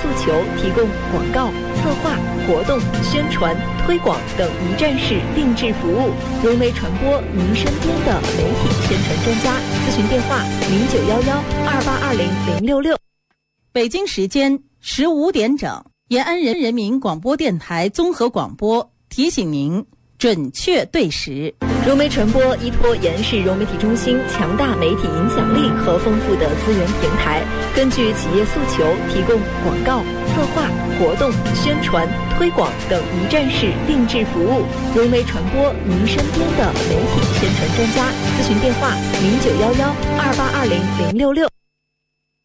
求提供广告、策划、活动、宣传、推广等一站式定制服务，融媒传播您身边的媒体宣传专家。咨询电话0911282066。 北京时间15点整，延安人民广播电台综合广播提醒您准确对时。 融媒传播依托延安市融媒体中心强大媒体影响力和丰富的资源平台，根据企业诉求提供广告、策划、活动、宣传、推广等一站式定制服务，融媒传播您身边的媒体宣传专家。咨询电话0911282066。